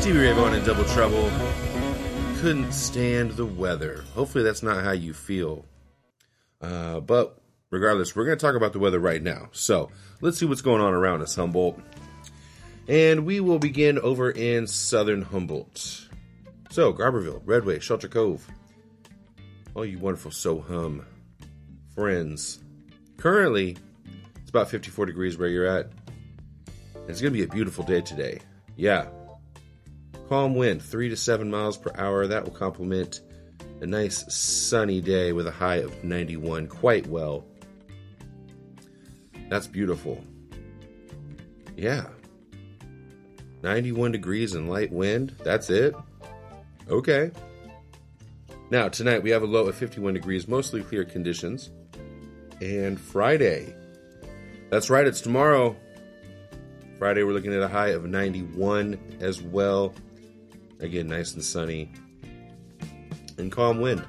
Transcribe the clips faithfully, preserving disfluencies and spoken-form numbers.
Stevie Ray Vaughan in Double Trouble. Couldn't stand the weather. Hopefully that's not how you feel. Uh, but regardless, we're going to talk about the weather right now. So let's see what's going on around us, Humboldt. And we will begin over in southern Humboldt. So, Garberville, Redway, Shelter Cove. All you wonderful So-Hum friends. Currently, it's about fifty-four degrees where you're at. It's going to be a beautiful day today. Yeah. Calm wind, three to seven miles per hour. That will complement a nice sunny day with a high of ninety-one quite well. That's beautiful. Yeah. ninety-one degrees and light wind. That's it? Okay. Now, tonight we have a low of fifty-one degrees, mostly clear conditions. And Friday. That's right, it's tomorrow. Friday we're looking at a high of ninety-one as well. Again, nice and sunny. And calm wind.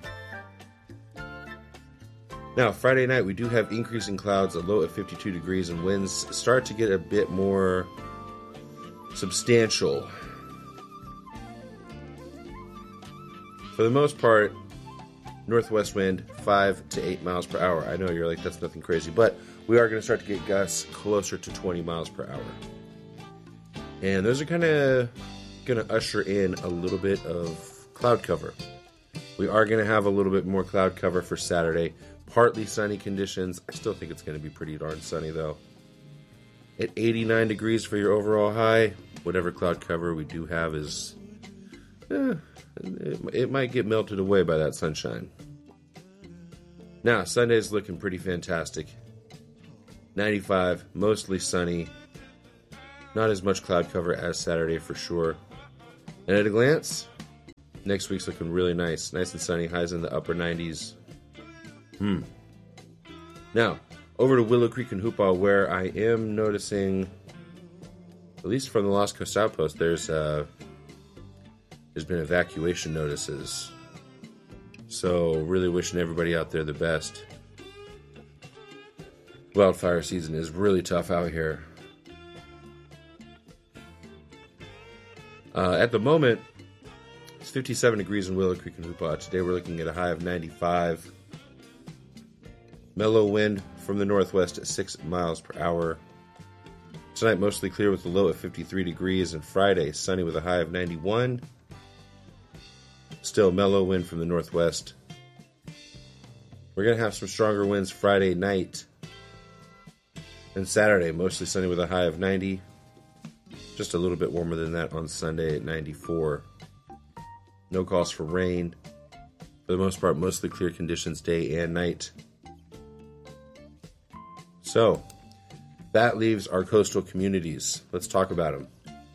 Now, Friday night we do have increasing clouds, a low of fifty-two degrees, and winds start to get a bit more substantial. For the most part, northwest wind, five to eight miles per hour. I know you're like, that's nothing crazy, but we are going to start to get gusts closer to twenty miles per hour. And those are kind of going to usher in a little bit of cloud cover. We are going to have a little bit more cloud cover for Saturday. Partly sunny conditions. I still think it's going to be pretty darn sunny, though. At eighty-nine degrees for your overall high, whatever cloud cover we do have is... Eh, it, it might get melted away by that sunshine. Now, Sunday's looking pretty fantastic. ninety-five, mostly sunny. Not as much cloud cover as Saturday for sure. And at a glance, next week's looking really nice. Nice and sunny, highs in the upper nineties. Hmm. Now, over to Willow Creek and Hoopaw, where I am noticing, at least from the Lost Coast Outpost, there's uh, there's been evacuation notices. So, really wishing everybody out there the best. Wildfire season is really tough out here. Uh, at the moment, it's fifty-seven degrees in Willow Creek and Hoopaw. Today we're looking at a high of ninety-five. Mellow wind from the northwest at six miles per hour. Tonight mostly clear with a low of fifty-three degrees. And Friday sunny with a high of ninety-one. Still mellow wind from the northwest. We're going to have some stronger winds Friday night. And Saturday mostly sunny with a high of ninety. Just a little bit warmer than that on Sunday at ninety-four. No calls for rain. For the most part, mostly clear conditions day and night. So, that leaves our coastal communities. Let's talk about them.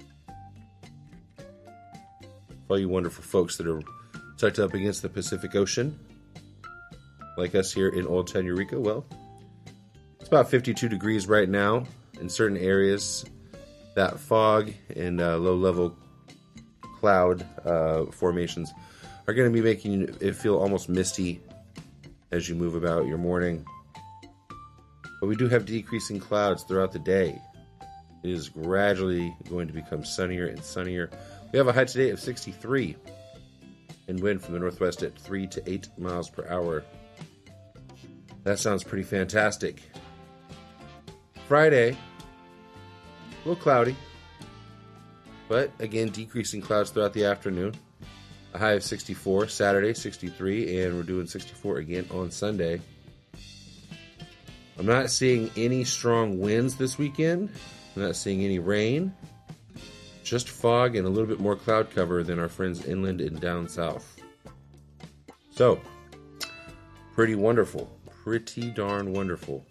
For all you wonderful folks that are tucked up against the Pacific Ocean, like us here in Old Town Eureka, well, it's about fifty-two degrees right now in certain areas. That fog and uh, low-level cloud uh, formations are going to be making it feel almost misty as you move about your morning. But we do have decreasing clouds throughout the day. It is gradually going to become sunnier and sunnier. We have a high today of sixty-three and wind from the northwest at three to eight miles per hour. That sounds pretty fantastic. Friday, a little cloudy, but again, decreasing clouds throughout the afternoon. A high of sixty-four, Saturday sixty-three, and we're doing sixty-four again on Sunday. I'm not seeing any strong winds this weekend. I'm not seeing any rain. Just fog and a little bit more cloud cover than our friends inland and down south. So, pretty wonderful. Pretty darn wonderful.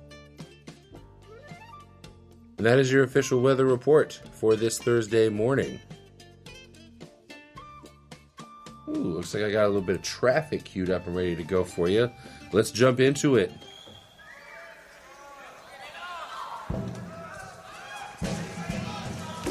And that is your official weather report for this Thursday morning. Ooh, looks like I got a little bit of traffic queued up and ready to go for you. Let's jump into it.